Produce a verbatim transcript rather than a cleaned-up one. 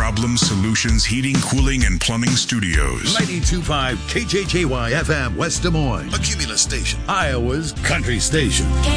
Problem Solutions Heating, Cooling, and Plumbing Studios. ninety-two point five K J J Y F M, West Des Moines. A Cumulus station. Iowa's country station.